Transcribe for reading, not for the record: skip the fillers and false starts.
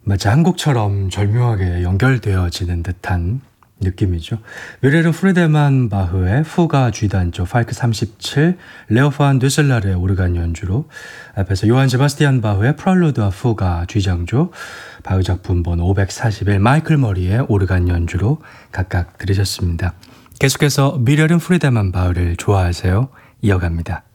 마치 한국처럼 절묘하게 연결되어지는 듯한 느낌이죠. 미렐은 프리데만 바흐의 후가 G단조 파이크 37, 레오 판 드셀라르의 오르간 연주로, 앞에서 요한 세바스티안 바흐의 프롤로드와 후가 G장조, 바흐 작품 번호 541 마이클 머리의 오르간 연주로 각각 들으셨습니다. 계속해서 미렐은 프리데만 바흐를 좋아하세요? 이어갑니다.